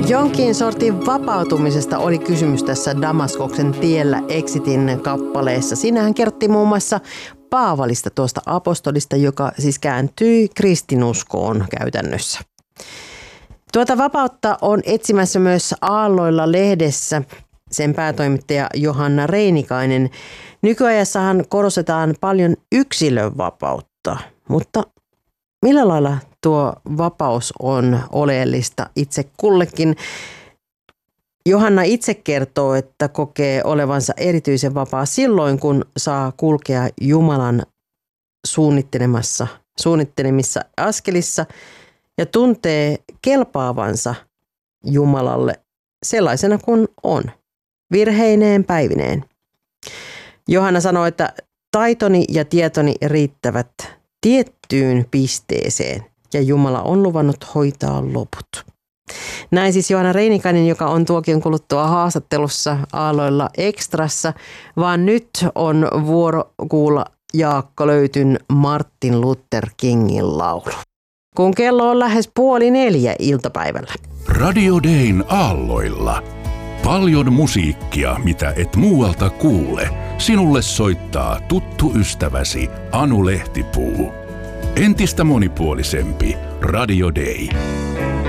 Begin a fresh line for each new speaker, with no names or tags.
Jonkin sortin vapautumisesta oli kysymys tässä Damaskoksen tiellä Exitin kappaleessa. Siinähän kerrottiin muun muassa Paavalista, tuosta apostolista, joka siis kääntyi kristinuskoon käytännössä. Tuota vapautta on etsimässä myös Aalloilla-lehdessä sen päätoimittaja Johanna Reinikainen. Nykyajassahan korostetaan paljon yksilön vapautta, mutta millä lailla tuo vapaus on oleellista itse kullekin? Johanna itse kertoo, että kokee olevansa erityisen vapaa silloin, kun saa kulkea Jumalan suunnittelemissa askelissa ja tuntee kelpaavansa Jumalalle sellaisena kuin on, virheineen päivineen. Johanna sanoo, että taitoni ja tietoni riittävät tiettyyn pisteeseen ja Jumala on luvannut hoitaa loput. Näin siis Johanna Reinikainen, joka on tuokion kuluttua haastattelussa Aalloilla Extrassa, vaan nyt on vuoro kuulla Jaakko Löytyn Martin Luther Kingin laulu. Kun kello on lähes 3:30 iltapäivällä.
Radio Dayn Aalloilla. Paljon musiikkia, mitä et muualta kuule. Sinulle soittaa tuttu ystäväsi Anu Lehtipuu. Entistä monipuolisempi Radio Day.